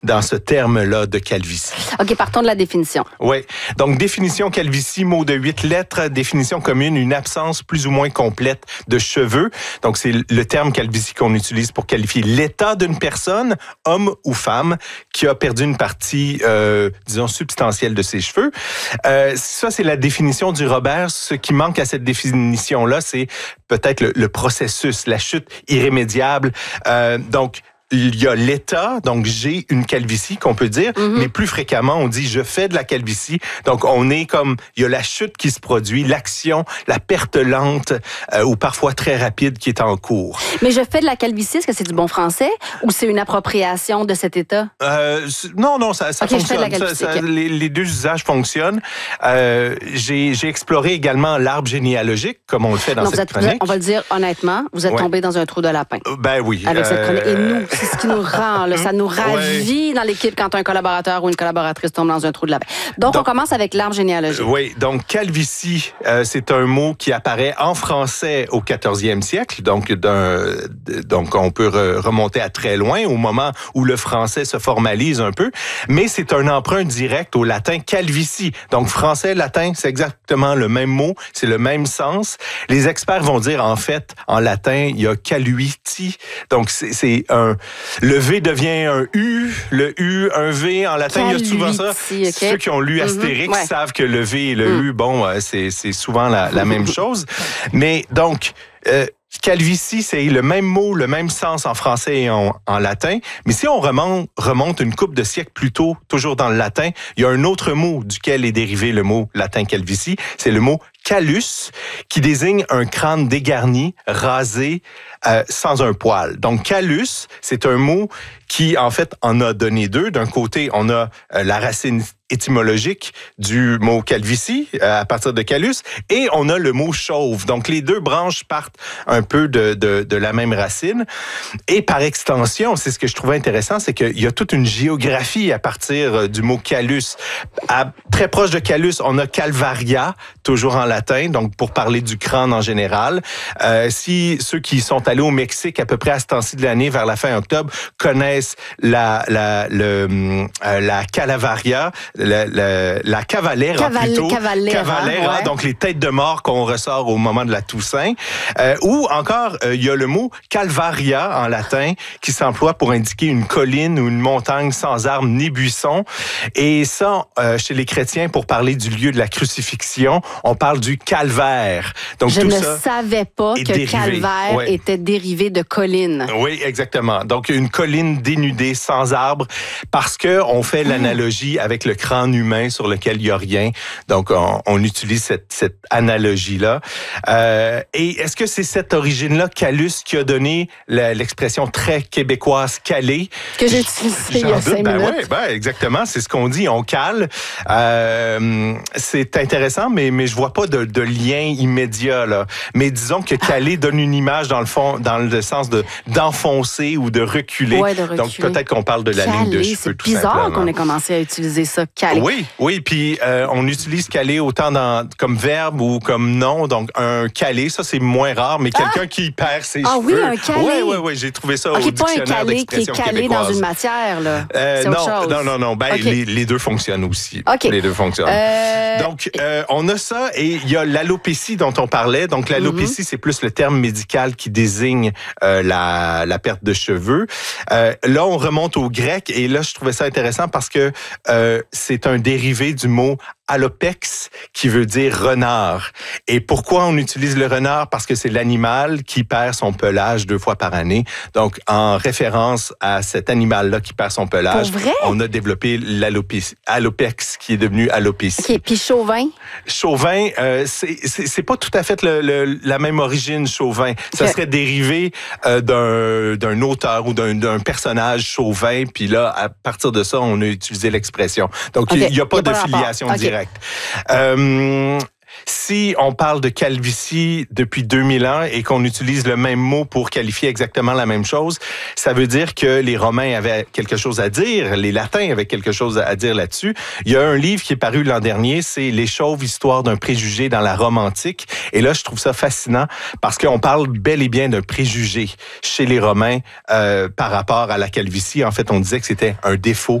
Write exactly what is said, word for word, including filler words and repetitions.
dans ce terme-là de calvitie. OK, partons de la définition. Oui. Donc, définition calvitie, mot de huit lettres, définition commune, une absence plus ou moins complète de cheveux. Donc, c'est le terme calvitie qu'on utilise pour qualifier l'état d'une personne, homme ou femme, qui a perdu une partie, euh, disons, substantielle de ses cheveux. Euh, ça, c'est la définition du Robert. Ce qui manque à cette définition-là, c'est peut-être le, le processus, la chute irrémédiable. Euh, donc, il y a l'état, donc j'ai une calvitie qu'on peut dire, mm-hmm. mais plus fréquemment on dit je fais de la calvitie. Donc on est comme, il y a la chute qui se produit, l'action, la perte lente euh, ou parfois très rapide qui est en cours. Mais je fais de la calvitie, est-ce que c'est du bon français ou c'est une appropriation de cet état? Euh, non, non, ça, ça okay, fonctionne. Je fais de la calvitie, ça, ça, okay. les, les deux usages fonctionnent. Euh, j'ai, j'ai exploré également l'arbre généalogique, comme on le fait dans non, cette vous êtes, chronique. Vous êtes, on va le dire honnêtement, vous êtes ouais. tombé dans un trou de lapin. Ben oui. Avec euh, cette chronique. Et nous, c'est ce qui nous rend, là, ça nous ravit ouais. dans l'équipe quand un collaborateur ou une collaboratrice tombe dans un trou de lapin. Donc, donc on commence avec l'arbre généalogique. Oui, donc calvitie, euh, c'est un mot qui apparaît en français au quatorzième siècle. Donc, d'un, donc on peut re- remonter à très loin, au moment où le français se formalise un peu. Mais c'est un emprunt direct au latin calvitie. Donc, français, latin, c'est exactement le même mot, c'est le même sens. Les experts vont dire, en fait, en latin, il y a caluiti. Donc, c'est, c'est un... Le V devient un U, le U, un V. En latin, Caluiti, il y a souvent ça. Okay. Ceux qui ont lu Astérix mm-hmm, ouais. savent que le V et le mm. U, bon, c'est, c'est souvent la, la même chose. Mais donc... Euh, calvitie, c'est le même mot, le même sens en français et en, en latin. Mais si on remonte, remonte une couple de siècles plus tôt, toujours dans le latin, il y a un autre mot duquel est dérivé le mot latin calvitie. C'est le mot callus, qui désigne un crâne dégarni, rasé, euh, sans un poil. Donc, callus, c'est un mot qui, en fait, en a donné deux. D'un côté, on a euh, la racine étymologique du mot calvitie, euh, à partir de callus, et on a le mot chauve. Donc, les deux branches partent un peu de, de, de la même racine. Et par extension, c'est ce que je trouvais intéressant, c'est qu'il y a toute une géographie à partir du mot callus. À, très proche de callus, on a calvaria, toujours en latin, donc pour parler du crâne en général. Euh, si ceux qui sont allés au Mexique à peu près à ce temps-ci de l'année, vers la fin octobre, connaissent la, la, le, euh, la calavaria, la, la, la cavalera Caval- plutôt. Cavalera, Cavalera, ouais. donc les têtes de mort qu'on ressort au moment de la Toussaint. Euh, ou encore, il euh, y a le mot calvaria en latin qui s'emploie pour indiquer une colline ou une montagne sans arbres ni buissons. Et ça, euh, chez les chrétiens, pour parler du lieu de la crucifixion, on parle du calvaire. Donc, Je tout ne ça savais pas que dérivé. calvaire ouais. était dérivé de colline. Oui, exactement. Donc, une colline dénudée, sans arbres, parce que on fait l'analogie avec le crâne humain sur lequel il n'y a rien. Donc, on, on utilise cette, cette analogie-là. Euh, et est-ce que c'est cette origine-là, callus, qui a donné la, l'expression très québécoise calé? Que j'ai utilisé il y a cinq ben minutes. Oui, ben exactement, c'est ce qu'on dit, on cale. Euh, c'est intéressant, mais, mais je vois pas de, de lien immédiat, là. Mais disons que caler donne une image, dans le fond, dans le sens de, d'enfoncer ou de reculer. Ouais, de reculer. Donc, peut-être qu'on parle de la Calé, ligne de cheveux, c'est tout bizarre simplement. qu'on ait commencé à utiliser ça, calé. Oui, oui, puis euh, on utilise caler autant dans, comme verbe ou comme nom. Donc, un calé, ça, c'est moins rare, mais Ah! quelqu'un qui perd ses Ah cheveux. oui, un calé. Oui, oui, oui, j'ai trouvé ça okay, au pas dictionnaire un calé qui est d'expression calé québécoise. dans une matière, là. Euh, c'est non, autre chose. non, non, non. Ben, okay. les, les deux fonctionnent aussi. Okay. Les deux fonctionnent. Euh... Donc, euh, on a ça et il y a l'alopécie dont on parlait. Donc, l'alopécie, mm-hmm. c'est plus le terme médical qui désigne euh, la, la perte de cheveux. Euh, là, on remonte au grec et là, je trouvais ça intéressant parce que euh, c'est un dérivé du mot alopex, qui veut dire renard. Et pourquoi on utilise le renard? Parce que c'est l'animal qui perd son pelage deux fois par année. Donc, en référence à cet animal-là qui perd son pelage, on a développé l'alopex, alopex, qui est devenu alopécie. OK, puis chauvin? Chauvin, euh, c'est, c'est, c'est pas tout à fait le, le, la même origine, chauvin. Ça okay. serait dérivé euh, d'un, d'un auteur ou d'un, d'un personnage chauvin, puis là, à partir de ça, on a utilisé l'expression. Donc, il okay. n'y a pas y a de pas filiation okay. directe. Euh, si on parle de calvitie depuis deux mille ans et qu'on utilise le même mot pour qualifier exactement la même chose, ça veut dire que les Romains avaient quelque chose à dire, les Latins avaient quelque chose à dire là-dessus. Il y a un livre qui est paru l'an dernier, c'est Les Chauves, histoire d'un préjugé dans la Rome antique. Et là, je trouve ça fascinant parce qu'on parle bel et bien d'un préjugé chez les Romains euh, par rapport à la calvitie. En fait, on disait que c'était un défaut